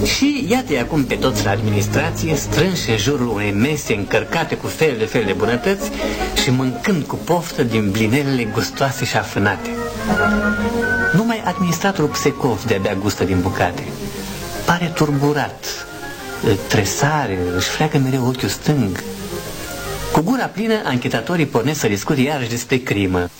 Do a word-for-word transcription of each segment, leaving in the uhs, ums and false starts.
Și iată-i acum pe toți la administrație, strânși în jurul unei mese încărcate cu fel de fel de bunătăți și mâncând cu poftă din blinelele gustoase și afânate. Numai administratorul Psecov de-abia gustă din bucate. Pare turburat, tresare, își freacă mereu ochiul stâng. Cu gura plină, anchetatorii pornesc să discute iarăși despre crimă.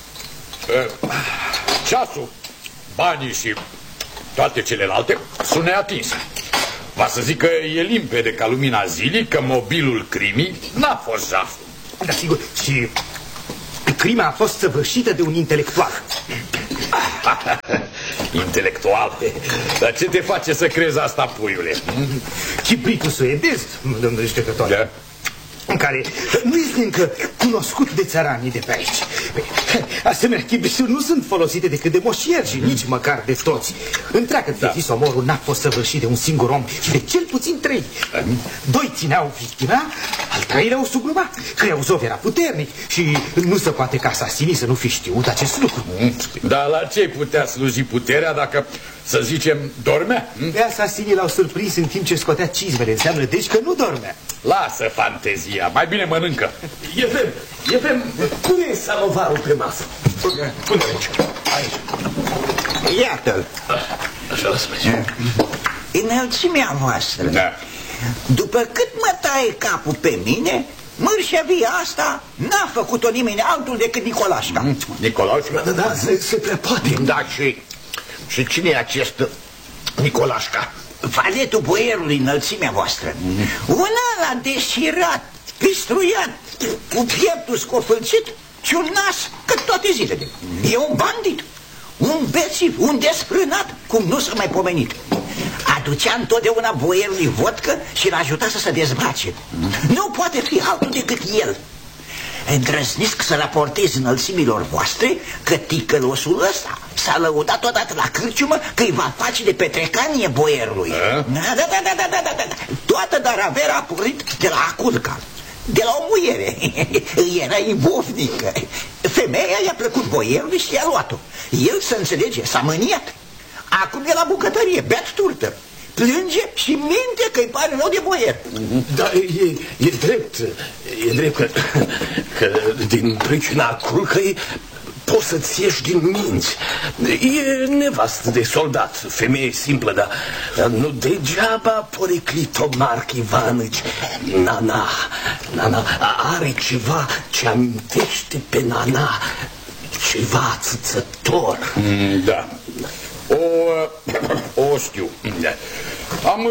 Ceasul, banii și toate celelalte sunt neatinse. Va să zic că e limpede ca lumina zilei că mobilul crimii n-a fost jaf. Da, sigur, și crima a fost săvârșită de un intelectual. Intelectual? Dar ce te face să crezi asta, puiule? Chibritul suedez, domnule judecător, da? În care nu este încă cunoscut de țăranii de pe aici. Asemenea, chibrituri nu sunt folosite decât de moșieri și nici măcar de toți. Întreagă da. Zi, omorul n-a fost săvârșit de un singur om, ci de cel puțin trei. Doi țineau victima, al treilea o sugruma. Creuzov era puternic și nu se poate ca asasinii să nu fi știut acest lucru. Dar la ce putea sluji puterea dacă, să zicem, dormea? Pe asasinii l-au surprins în timp ce scotea cizmele. Înseamnă deci că nu dormea. Lasă fantezia, mai bine mănâncă. Efrem, Efrem, pune samovarul pe masă. Pune aici. Aici. Iată-l. Așa, lasă-mă. Înălțimea voastră. Da. După cât mă taie capul pe mine, mărșăvia asta n-a făcut-o nimeni altul decât Nicolașca. Mm, Nicolașca? Da, da, se, se prea poate. Da, și, și cine e acest Nicolașca? Valetul boierului, înălțimea voastră. Un ala deșirat, pistruiat, cu pieptul scofâlțit și un nas cât toate zilele. E un bandit, un bețiv, un desfrânat, cum nu s-a mai pomenit. Aducea întotdeauna boierului vodcă și l-ajuta să se dezbrace. Nu poate fi altul decât el. Îndrăznesc să raportez înălțimilor voastre că ticălosul ăsta s-a lăudat odată la cârciumă că îi va face de petrecanie boierului. Da, da, da, da, da, da, da, da. Toată daraverea a pornit de la Aculca, de la o muiere. Era ibovnică. Femeia i-a plăcut boierului și i-a luat-o. El, să înțelege, s-a mâniat. Acum e la bucătărie, beat turtă. Plânge și minte că-i pare rău de boier. Da, e, e drept, e drept că, că din pricina culcăi poți să-ți ieși din minți. E nevastă de soldat, femeie simplă, dar, dar nu degeaba poreclit-o Marc Ivanici. Nana, Nana are ceva ce amintește pe Nana, ceva țățător. Mm, da. O, o știu. Am,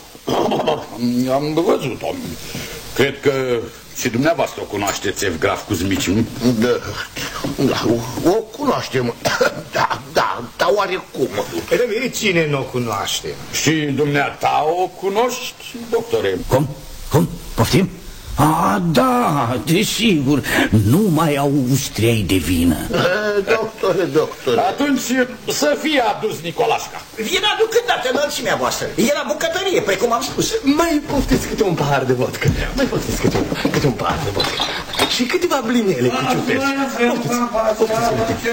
am văzut-o. Cred că și dumneavoastră o cunoașteți, Evgraf Cuzmici. Da, da, o cunoaștem. Da, da, dar oarecum. Cine nu o cunoaște? Și dumneata o cunoști, doctore? Cum? Cum? Poftim? Ah, da, desigur, numai Austriei de vină. Doctore, doctore. Atunci să fie adus Nicolașca. Vine aducând dată înălțimea voastră. E la bucătărie, precum am spus. Mai poftiți câte un pahar de vodcă. Mai poftiți câte un, câte un pahar de vodcă. Și câteva blinele cu ciuperci. Poftiți, poftiți.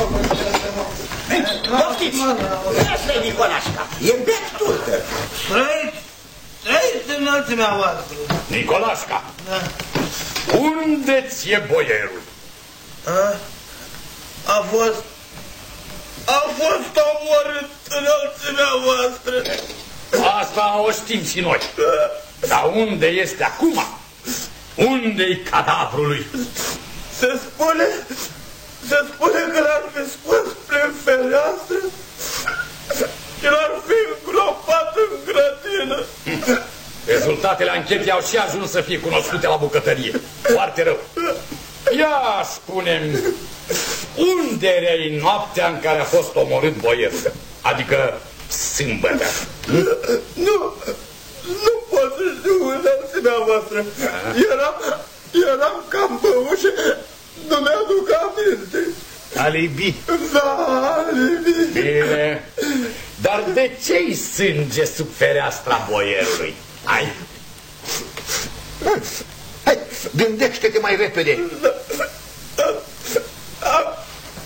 Poftiți! Asta e Nicolașca. E beat turtă. Trăiți! Trăiți înălțimea voastră. Nicolașca, da. Unde ți-e boierul? A, a fost... A fost omorât înălțimea voastră. Asta o știm și noi. Dar unde este acum? Unde-i cadavrul lui? Se spune... Se spune că l-ar fi scos prin fereastră și l-ar fi îngropat în grădină. Rezultatele anchetei au și ajuns să fie cunoscute la bucătărie. Foarte rău. Ia spune-mi, unde erai noaptea în care a fost omorât boierul? Adică sâmbătă. Nu, nu pot să știu înălțimea voastră. Eram, eram cam pe ușă, nu mi-aduc aminte. Alibi. Da, alibi. Bine, dar de ce-i sânge sub fereastra boierului? Hai! Hai, gândește-te mai repede.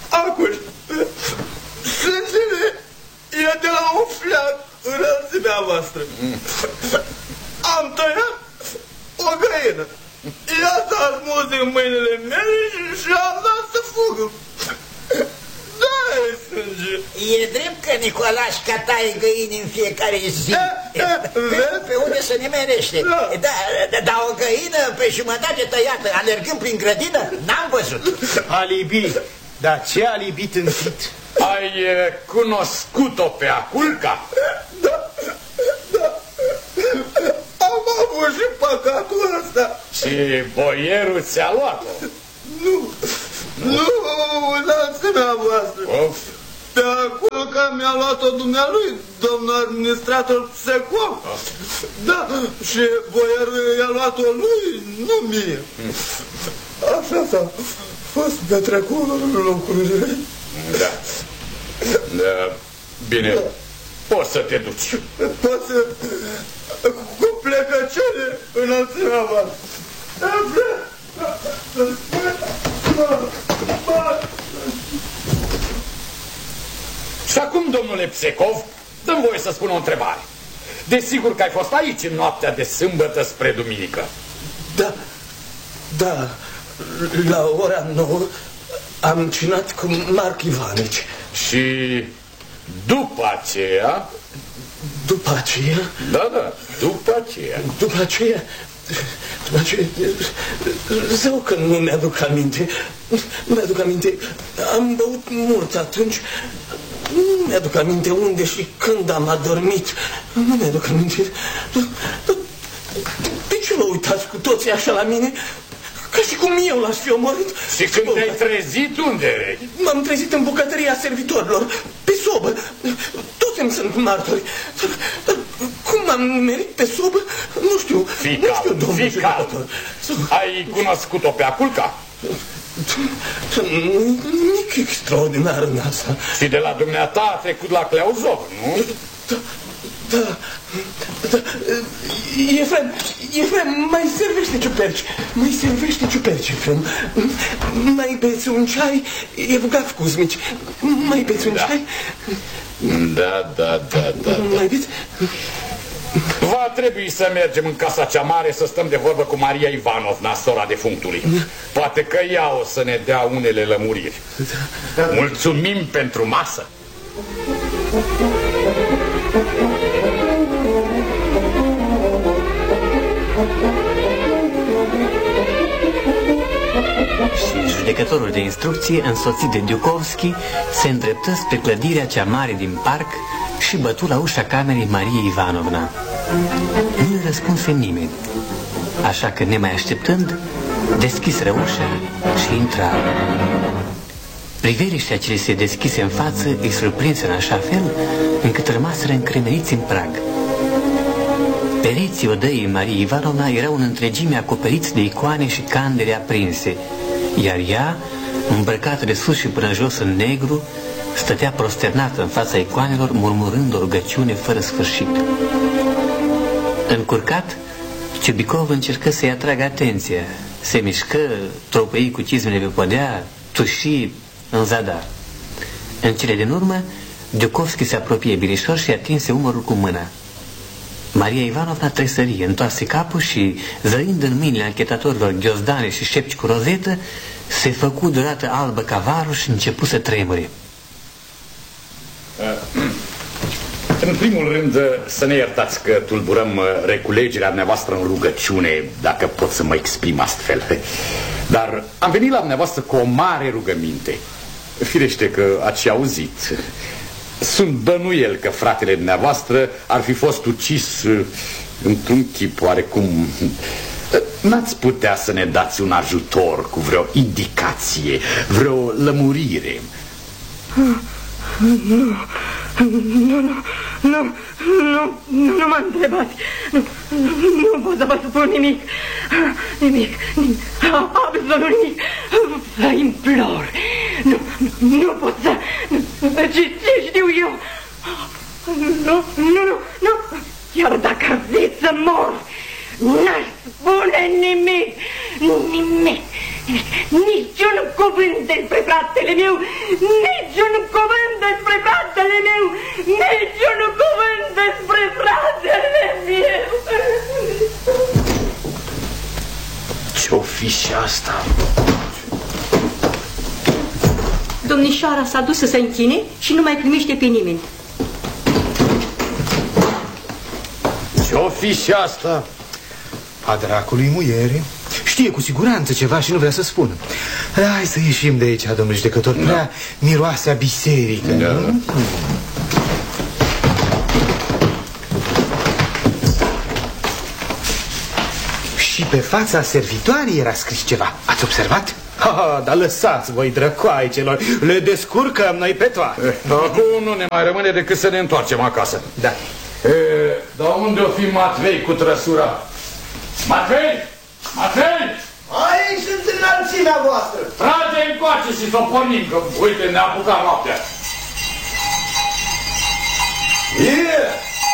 Acum, sângele e de la un fleac înălțimea dumneavoastră. Am tăiat o găină. I-a dat muzic în mâinile mele și am dat să fugă. Da, e sânge. E drept că Nicolașca taie găini în fiecare zi. Pe unde se nimerește. Da, dar o găină pe jumătate tăiată, alergând prin grădină, n-am văzut. Alibi. Dar ce alibi tântit? Ai cunoscut-o pe Aculca? Da, da. Am avut și păcatul ăsta. Și boierul ți-a luat-o? Nu, nu, înălțimea voastră. Of. Pe Aculca mi-a luat-o dumnealui, domnul administrator Psecov. Da, și boierul i-a luat-o lui, nu mie. Așa s-a fost petrecut în locurile. Da. Da. Bine, da. Poți să te duci. Poți să... cu plecăciune înălțimea voastră. Și acum, domnule Psecov, dă-mi voie să spun o întrebare. Desigur că ai fost aici în noaptea de sâmbătă spre duminică. Da, da, la ora nouă am cinat cu Marc Ivanici. Și după aceea... După aceea? Da, da, după aceea. După aceea... După aceea... Zău că nu mi-aduc aminte. Nu mi-aduc aminte. Am băut mult atunci. Nu mi-aduc aminte unde și când am adormit. Nu mi-aduc aminte. De ce vă uitați cu toții așa la mine? Ca și cum eu l-aș fi omorât. Și când te-ai trezit, unde erai? M-am trezit în bucătăria servitorilor, pe sobă. Toți îmi sunt martori. Dar cum m-am nimerit pe sobă, nu știu. Fii nu știu, calm, fii calm. Ai cunoscut-o pe Aculca? Nimic extraordinar în asta. Și de la dumneata a trecut la Cleuzov, nu? Da, da, da. Efrem, Efrem, mai servește ciuperci. Mai servește ciuperci, Efrem. Mai beți un ceai, Evgaf Cuzmici. Mai beți un da. ceai? Da, da, da, da, da. Mai beți? Va trebui să mergem în casa cea mare să stăm de vorbă cu Maria Ivanovna, sora defunctului. Poate că ea o să ne dea unele lămuriri. Mulțumim pentru masă. Și judecătorul de instrucție, însoțit de Diukovski, se îndreptă spre clădirea cea mare din parc și bătu la ușa camerei Mariei Ivanovna. Nu-i răspunse nimeni, așa că, nemai așteptând, deschiseră ușa și intra. Priveliștea ce li se deschise în față îi surprinse în așa fel încât rămaseră încremeniți în prag. Pereții odăii Mariei Ivanovna erau în întregime acoperiți de icoane și candele aprinse, iar ea, îmbrăcată de sus și până jos în negru, stătea prosternată în fața icoanelor, murmurând o rugăciune fără sfârșit. Încurcat, Ciubicov încercă să-i atragă atenția. Se mișcă, tropăi cu cizmele pe podea, tuși în zadar. În cele din urmă, Diukovski se apropie birișor și atinse umărul cu mâna. Maria Ivanovna tresărie, întoarse capul și, zărind în mâinile anchetatorilor ghiozdane și șepci cu rozetă, se făcu deodată albă ca varul și începu să tremure. În primul rând, să ne iertați că tulburăm reculegerea dumneavoastră în rugăciune, dacă pot să mă exprim astfel. Dar am venit la dumneavoastră cu o mare rugăminte. Firește că ați auzit. Sunt bănuiel că fratele dumneavoastră ar fi fost ucis într-un chip oarecum. N-ați putea să ne dați un ajutor cu vreo indicație, vreo lămurire? Nu, nu, nu, nu, nu, nu m-a întrebat. Nu, nu pot să vă spun nimic. Nimic, nimic, absolut nimic. Vă implor. Nu, nu pot să... Ce, ce știu eu? Nu, nu, nu, nu. Iar dacă ar fi să mor, n-aș spune nimic, nimic. Niciun cuvânt despre fratele meu, niciun cuvânt despre fratele meu, niciun cuvânt despre fratele fi și asta? Domnișoara s-a dus să se închine și nu mai primește pe nimeni. Ce-o fi și asta? A dracului muiere. Știe cu siguranță ceva și nu vrea să spună. Hai să ieșim de aici, domnule judecător. Prea miroase a biserică, da. Nu? Și pe fața servitoarei era scris ceva. Ați observat? Ha, dar lăsați voi, drăcoaicelor. Le descurcăm noi pe toate. Acum nu ne mai rămâne decât să ne întoarcem acasă. Da. E, dar unde o fi Matvei cu trăsura? Matvei! Matvei! Aici sunt înălțimea voastră. Trage încoace și să o pornim, că uite, ne-a apucat noaptea. Yeah!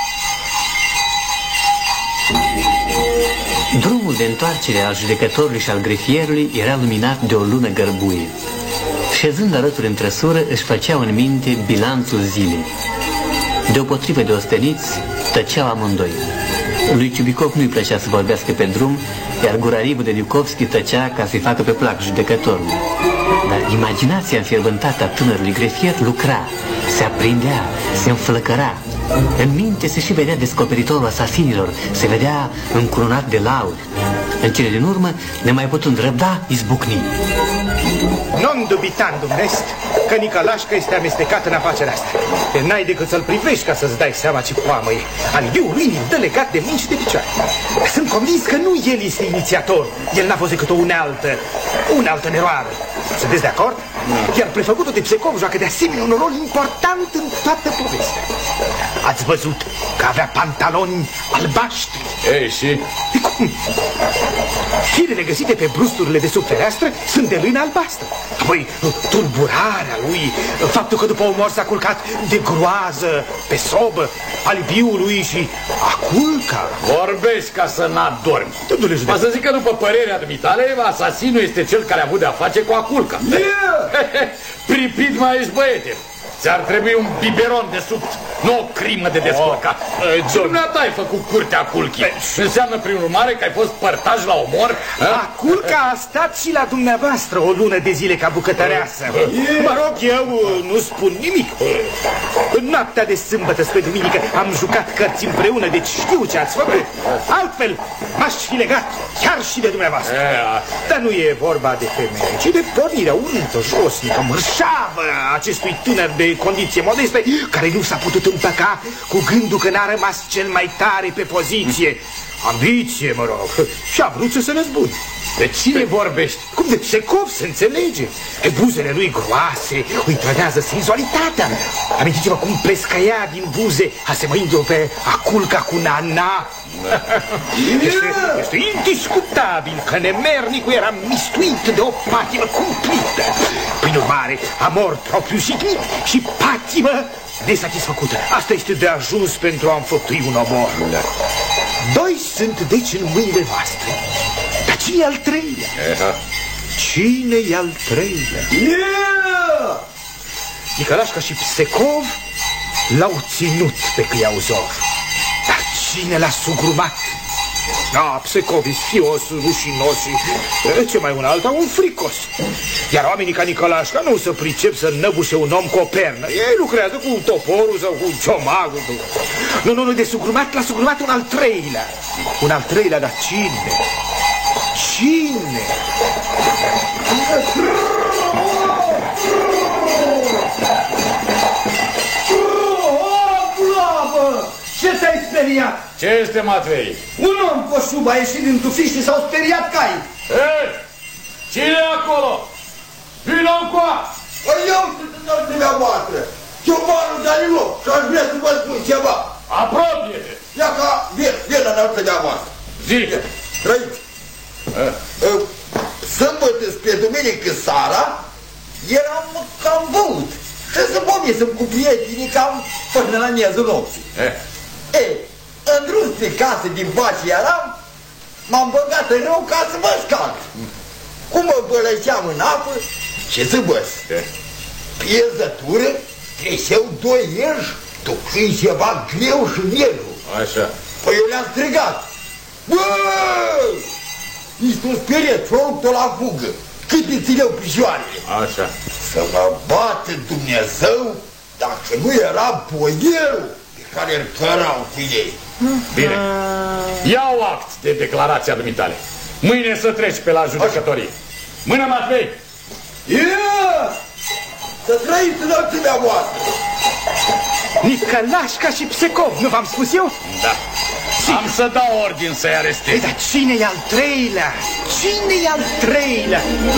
Drumul de întoarcere al judecătorului și al grefierului era luminat de o lună gărbuie. Șezând alături în trăsură, își făceau în minte bilanțul zilei. Deopotrivă de osteniți, tăceau amândoi. Lui Ciubicov nu-i plăcea să vorbească pe drum, iar gurarivul de Liukovski tăcea ca să-i facă pe plac judecătorului. Dar imaginația înfierbântată a tânărului grefier lucra, se aprindea, se înflăcăra. În minte se și vedea descoperitorul asasinilor, se vedea încununat de lauri. În cele din urmă, nemai putând răbda, izbucni. Non dubitandum est că Nicolașca este amestecat în afacerea asta. N-ai decât să-l privești ca să-ți dai seama ce poamă e. Alibiul lui îl dă legat de mâini și de picioare. Sunt convins că nu el este inițiator. El n-a fost decât o unealtă, unealtă în eroare. Sunteți de acord? Iar prefăcutul de Psecov joacă de asemenea un rol important în toată povestea. Ați văzut că avea pantaloni albaștri. Ei, și? Cum? Firele găsite pe brusturile de sub fereastră sunt de lână albastră. Apoi, tulburarea lui, faptul că după omor s-a culcat de groază pe sobă, alibiul lui și aculca. Vorbești ca să n-adormi. Va să zic că după părerea dumitale, asasinul este cel care a avut de-a face cu aculca. Yeah! Pripit mai ești, băiete. Ți-ar trebui un biberon de sub, nu o crimă de descurcat. Oh, și dumneata ai făcut curtea Aculchii. Înseamnă prin urmare că ai fost părtaș la omor? Aculca a stat și la dumneavoastră o lună de zile ca bucătăreasă. Mă rog, eu nu spun nimic. În noaptea de sâmbătă spre duminică am jucat cărți împreună, deci știu ce ați făcut. Altfel m-aș fi legat chiar și de dumneavoastră. Dar nu e vorba de femeie, ci de pornirea urâtă, josnică, mărșavă acestui tânăr de condiție modeste, care nu s-a putut împăca cu gândul că n-a rămas cel mai tare pe poziție. Ambiție, mă rog, și a vrut să se răzbune. De cine vorbești? Cum de Psecov, se înțelege. Pe buzele lui groase îi trădează senzualitatea. Amintiți-vă cum plescăia din buze, asemăindu-o pe aculca cu Nana. Este, este indiscutabil că nemernicul era mistuit de o patimă cumplită. Prin urmare, amor propriu-signit și patimă nesatisfăcută. Asta este de ajuns pentru a înfăptui un omor. Doi sunt deci în mâinile voastre. Dar cine e al treilea? Cine e al treilea? Yeah! Nicolașca și Psecov l-au ținut pe Cliauzov. Dar cine l-a sugrumat? Da, Psecov e sfios, rușinos și ce mai un alta, un fricos. Iar oamenii ca Nicolașca nu se pricep să năbușe un om cu o pernă. Ei lucrează cu toporul sau cu ciomagul. Nu, nu, nu, de sugrumat l-a sugrumat un al treilea. Un al treilea, dar cine? Cine? Ce te-ai speriat? Ce este, Matvei? Un om cu o șubă a ieșit din tufiș și s-au speriat cai. Ei, cine e acolo? Vino încoa! Păi eu sunt în ultimea voastră. Ciobanul Danilov și aș vrea să vă spun ceva. Apropie-te! Ia ca, vin, vin în ultimea voastră. Zice! Trăiți. Sâmbătă spre duminică seara eram cam băut. Și să pomisem cu prietenii cam până la miezul nopții. Eh. Ei, în drum spre casă din pace eram, m-am băgat în rău ca să mă scald. Cum mă bălășeam în apă și zăbăs. Eh. Pe zătură treceau doi ierși, ducând ceva greu și negru. Așa. Păi eu le-am strigat. Bă! îi s-o sperie, s-o rupt-o la fugă. Cât îi țineau picioarele. Așa. Să mă bate Dumnezeu dacă nu era boierul pe care îl cărau cu ei. Bine. Iau act de declarația dumitale. Mâine să treci pe la judecătorie. Mână, Matvei! Ia! Să trăiți înălțimea voastră! Nicălașca și Psecov, nu v-am spus eu? Da. Am să dau ordin să-i arestez. Ei, dar cine e al treilea? Cine e al treilea?